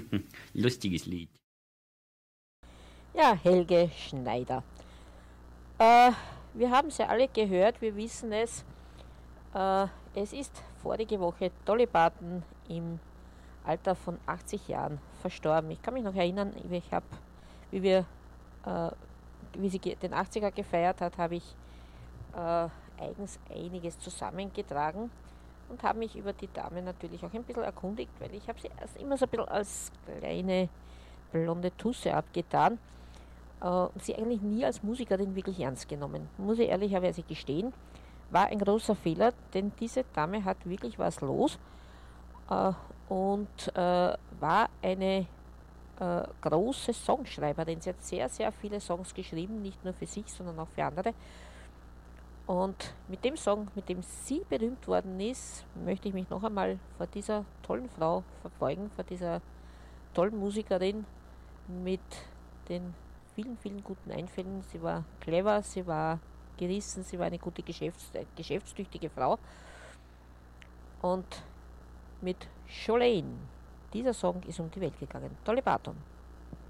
Lustiges Lied. Ja, Helge Schneider. Äh, Wir haben es ja alle gehört, wir wissen es. Es ist vorige Woche Dolly Parton im Alter von 80 Jahren verstorben. Ich kann mich noch erinnern, wie wir, äh, wie sie den 80er gefeiert hat, habe ich eigens einiges zusammengetragen und habe mich über die Dame natürlich auch ein bisschen erkundigt, weil ich habe sie erst immer so ein bisschen als kleine blonde Tusse abgetan. Sie eigentlich nie als Musikerin wirklich ernst genommen. Muss ich ehrlicherweise gestehen, war ein großer Fehler, denn diese Dame hat wirklich was los äh, und war eine große Songschreiberin. Sie hat sehr, sehr viele Songs geschrieben, nicht nur für sich, sondern auch für andere. Und mit dem Song, mit dem sie berühmt worden ist, möchte ich mich noch einmal vor dieser tollen Frau verbeugen, vor dieser tollen Musikerin mit den vielen, vielen guten Einfällen. Sie war clever, sie war gerissen, sie war eine gute geschäftstüchtige Frau. Und mit Jolene, dieser Song ist um die Welt gegangen. Dolly Parton.